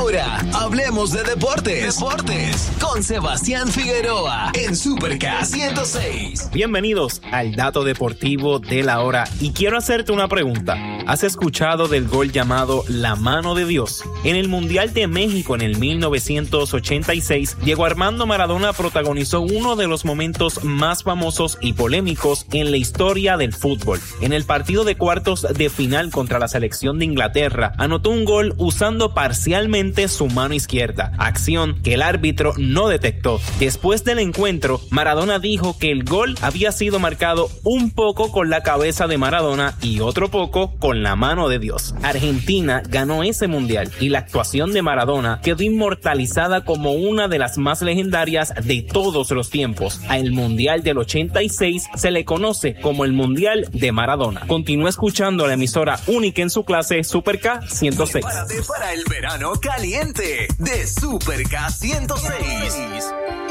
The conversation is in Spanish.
Ahora, hablemos de deportes con Sebastián Figueroa en Super K106. Bienvenidos al Dato Deportivo de la Hora y quiero hacerte una pregunta. ¿Has escuchado del gol llamado La Mano de Dios? En el Mundial de México en el 1986, Diego Armando Maradona protagonizó uno de los momentos más famosos y polémicos en la historia del fútbol. En el partido de cuartos de final contra la selección de Inglaterra, anotó un gol usando parcialmente su mano izquierda, acción que el árbitro no detectó. Después del encuentro, Maradona dijo que el gol había sido marcado un poco con la cabeza de Maradona y otro poco con la mano de Dios. Argentina ganó ese mundial y la actuación de Maradona quedó inmortalizada como una de las más legendarias de todos los tiempos. Al mundial del 86 se le conoce como el Mundial de Maradona. Continúa escuchando la emisora única en su clase, Super K106. Prepárate para el verano caliente de Super K106.